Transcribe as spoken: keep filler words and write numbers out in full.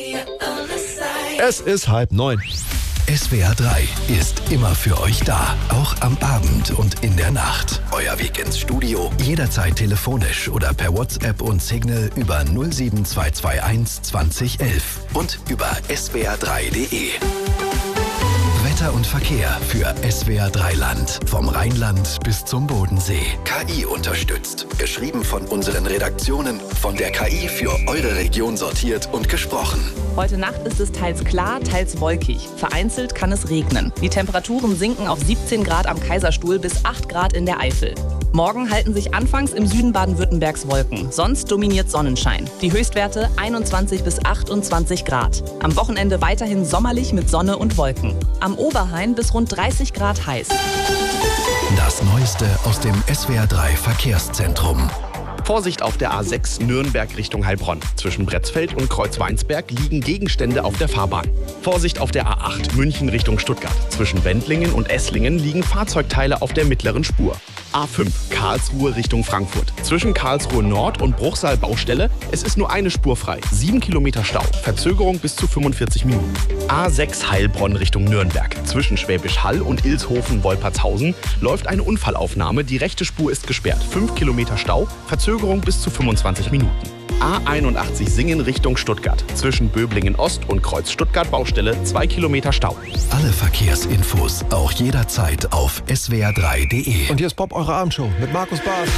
Es ist halb neun. S W R drei ist immer für euch da, auch am Abend und in der Nacht. Euer Weg ins Studio, jederzeit telefonisch oder per WhatsApp und Signal über null sieben zwei zwei eins zwanzig elf und über S W R drei punkt de. Wetter und Verkehr für S W R drei Land. Vom Rheinland bis zum Bodensee. K I unterstützt. Geschrieben von unseren Redaktionen. Von der K I für eure Region sortiert und gesprochen. Heute Nacht ist es teils klar, teils wolkig. Vereinzelt kann es regnen. Die Temperaturen sinken auf siebzehn Grad am Kaiserstuhl bis acht Grad in der Eifel. Morgen halten sich anfangs im Süden Baden-Württembergs Wolken. Sonst dominiert Sonnenschein. Die Höchstwerte einundzwanzig bis achtundzwanzig Grad. Am Wochenende weiterhin sommerlich mit Sonne und Wolken. Am Oberrhein bis rund dreißig Grad heiß. Das Neueste aus dem S W R drei Verkehrszentrum. Vorsicht auf der A sechs Nürnberg Richtung Heilbronn. Zwischen Bretzfeld und Kreuzweinsberg liegen Gegenstände auf der Fahrbahn. Vorsicht auf der A acht München Richtung Stuttgart. Zwischen Wendlingen und Esslingen liegen Fahrzeugteile auf der mittleren Spur. A fünf Karlsruhe Richtung Frankfurt. Zwischen Karlsruhe Nord und Bruchsal Baustelle. Es ist nur eine Spur frei. Sieben Kilometer Stau. Verzögerung bis zu fünfundvierzig Minuten. A sechs Heilbronn Richtung Nürnberg. Zwischen Schwäbisch Hall und Ilshofen-Wolpertshausen läuft eine Unfallaufnahme. Die rechte Spur ist gesperrt. Fünf Kilometer Stau. Verzögerung bis zu fünfundzwanzig Minuten. A einundachtzig Singen Richtung Stuttgart. Zwischen Böblingen Ost und Kreuz Stuttgart Baustelle zwei Kilometer Stau. Alle Verkehrsinfos auch jederzeit auf S W R drei punkt de. Und hier ist Bob, eure Abendshow mit Markus Barth.